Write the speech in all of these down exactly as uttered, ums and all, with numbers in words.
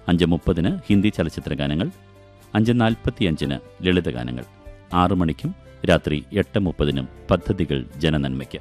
അഞ്ച് മുപ്പതിന് ഹിന്ദി ചലച്ചിത്ര ഗാനങ്ങൾ, അഞ്ച് നാൽപ്പത്തിയഞ്ചിന് ലളിതഗാനങ്ങൾ, ആറു മണിക്കും രാത്രി എട്ട് മുപ്പതിനും പദ്ധതികൾ ജനനന്മയ്ക്ക്.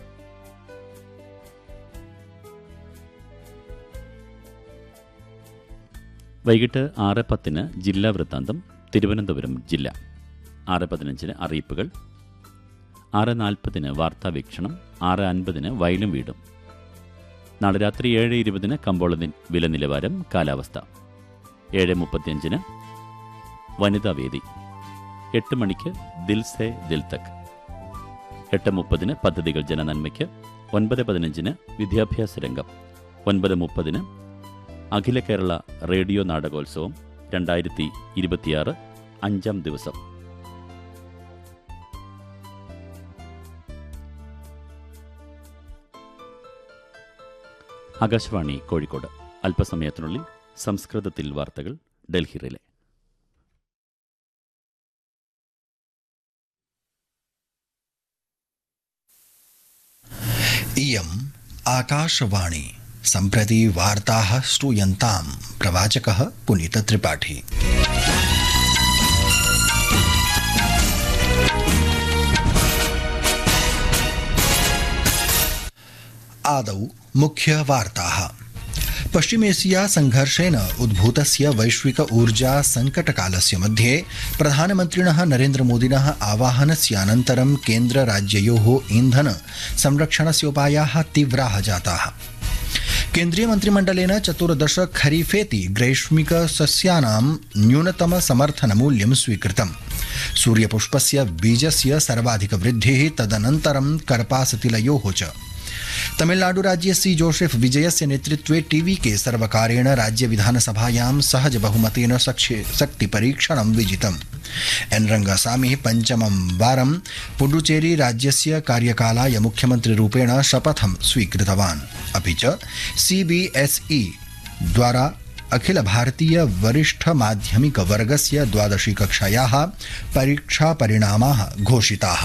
വൈകിട്ട് ആറ് പത്തിന് ജില്ലാ വൃത്താന്തം തിരുവനന്തപുരം ജില്ല, ആറ് പതിനഞ്ചിന് അറിയിപ്പുകൾ, ആറ് നാൽപ്പതിന് വാർത്താവീക്ഷണം, ആറ് അൻപതിന് വയലും വീടും. നാളെ രാത്രി ഏഴ് ഇരുപതിന് കമ്പോള വില നിലവാരം കാലാവസ്ഥ, ഏഴ് മുപ്പത്തിയഞ്ചിന് വനിതാവേദി, എട്ട് മണിക്ക് ദിൽ സേ ദിൽ തക്, എട്ട് മുപ്പതിന് പദ്ധതികൾ ജനനന്മയ്ക്ക്, ഒൻപത് പതിനഞ്ചിന് വിദ്യാഭ്യാസ രംഗം, ഒൻപത് മുപ്പതിന് അഖില കേരള റേഡിയോ നാടകോത്സവം രണ്ടായിരത്തി ഇരുപത്തിയാറ് അഞ്ചാം ദിവസം. ആകാശവാണി കോഴിക്കോട്. അല്പസമയത്തിനുള്ളിൽ സംസ്കൃതത്തിൽ വാർത്തകൾ ഡൽഹി റിലേ. इयम् आकाशवाणी। सम्प्रति वार्ताः श्रूयन्तां प्रवाचकः पुनीतत्रिपाठी। आदौ मुख्यवार्ताः। पश्चिमेशिया संघर्षेण उद्भूतस्य वैश्विक ऊर्जा संकटकालस्य मध्ये प्रधानमन्त्रिणः नरेन्द्रमोदिनः आवाहनस्यानन्तरं केन्द्रराज्ययोः ईन्धन संरक्षणस्य उपायाः तीव्राः जाताः। केन्द्रीयमन्त्रिमण्डलेन चतुर्दश खरीफेति ग्रैष्मिक सस्यानां न्यूनतम समर्थनमूल्यं स्वीकृतम्। सूर्यपुष्पस्य बीजस्य सर्वाधिकवृद्धिः, तदनन्तरं कर्पासतिलयोः च। तमिलनाडु राज्ये सी जोसेफ विजयस्य नेतृत्वे टीवी के सर्वकारेण राज्य विधानसभायां सहज बहुमतेन शक्ति परीक्षणं विजितम्। एन रंगसामी पंचमं वारं पुडुचेरी राज्यस्य कार्यकालाय मुख्यमन्त्रिरूपेण शपथं स्वीकृतवान्। अपि च सीबीएसई द्वारा अखिल भारतीय वरिष्ठ माध्यमिक वर्गस्य द्वादशी कक्षायाः परीक्षा परिणामाः घोषिताः।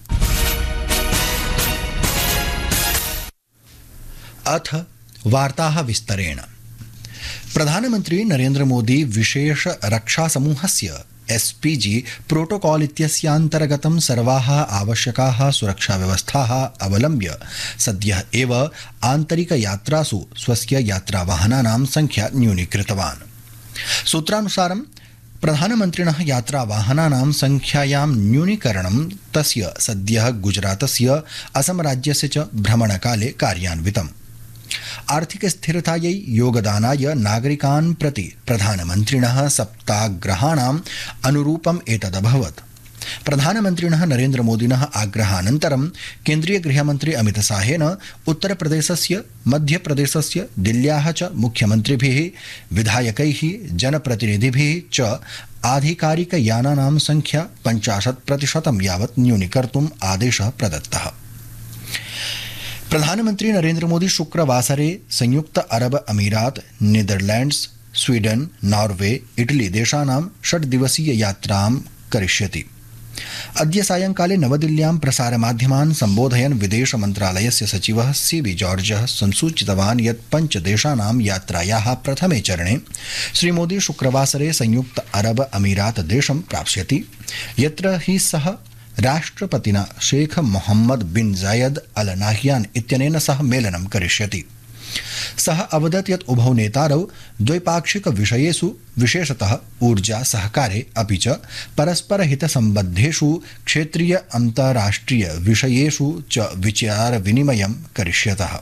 अथ वार्ताः विस्तरेण। प्रधानमन्त्री नरेन्द्र मोदी विशेष रक्षा समूहस्य एसपीजी प्रोटोकॉल इत्यस्यान्तर्गतं सर्वाः आवश्यकाः सुरक्षाव्यवस्थाः अवलम्ब्य सद्यः एव आन्तरिकयात्रासु स्वस्य यात्रावाहनानां संख्या न्यूनीकृतवान्। सूत्रानुसारं प्रधानमन्त्रिणः यात्रावाहनानां संख्यायां न्यूनीकरणं तस्य सद्यः गुजरातस्य असम राज्यस्य च भ्रमणकाले कार्यान्वितम्। आर्थिक स्थिरतायै योगदानाय नागरिकान् प्रति प्रधानमन्त्रिणः सप्ताग्रहाणाम् अनुरूपम् एतदभवत्। प्रधानमन्त्रिणः नरेन्द्र मोदिनः आग्रहानन्तरं केन्द्रीय गृहमन्त्री अमित शाहेन उत्तरप्रदेशस्य, मध्यप्रदेशस्य, दिल्ल्याः च मुख्यमन्त्रिभिः, विधायकैः, जनप्रतिनिधिभिः च आधिकारिकयानानां संख्या पञ्चाशत् प्रतिशतं यावत् न्यूनीकर्तुम् आदेशः प्रदत्तः। प्रधानमन्त्री नरेन्द्र मोदी शुक्रवासरे संयुक्त अरब अमीरात, नीदरलैंड्स, स्वीडन, नॉर्वे, इटली देशानां षड्दिवसीय यात्रां करिष्यति। अद्य सायंकाले नवदिल्ल्यां प्रसारमाध्यमान् सम्बोधयन् विदेश मन्त्रालयस्य सचिवः सीबी जॉर्जः संसूचितवान् यत् पञ्चदेशानां यात्रायाः प्रथमे चरणे श्रीमोदी शुक्रवासरे संयुक्त अरब अमीरात देशं प्राप्स्यति, यत्र हि सः राष्ट्रपतिना शेख मोहम्मद बिन जायद अल नाह्यान इत्यनेन सह मेलनं करिष्यति। सः अवदत् यत् उभौ नेतारौ द्वैपाक्षिक विषयेषु, विशेषतः ऊर्जा सहकारे अपि च परस्पर हितसम्बद्धेषु क्षेत्रीय अन्ताराष्ट्रिय विषयेषु च विचार विनिमयं करिष्यतः।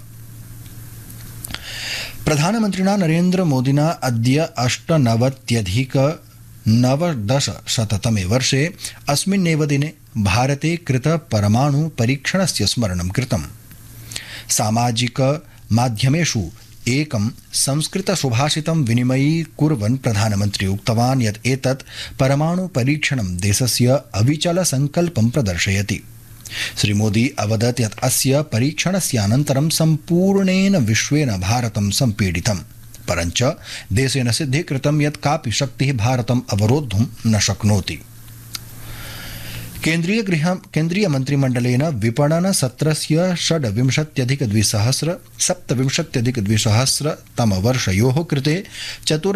प्रधानमन्त्रिणा नरेन्द्र मोदिना अद्य अष्टनवत्यधिक नवदशशततमे वर्षे अस्मिन्नेव दिने भारते कृत परमाणु परीक्षणस्य स्मरणं कृतम्। सामाजिक माध्यमेषु एकं संस्कृत सुभाषितं विनिमयीकुर्वन् प्रधानमन्त्री उक्तवान् यत् एतत् परमाणु परीक्षणं देशस्य अविचल संकल्पं प्रदर्शयति। श्रीमोदी अवदत् यत् अस्य परीक्षणस्यानन्तरं सम्पूर्णेन विश्वेन भारतं सम्पीडितम्, परञ्च देशेन सिद्धीकृतं यत् कापि शक्तिः भारतम् अवरोद्धुं न शक्नोति। केन्द्रीय गृह केन्द्रीय मन्त्रिमण्डलेन विपणन सत्रस्य षड्विंशत्यधिक द्विसहस्र सप्तविंशत्यधिक द्विसहस्र तमवर्षयोः कृते चतुर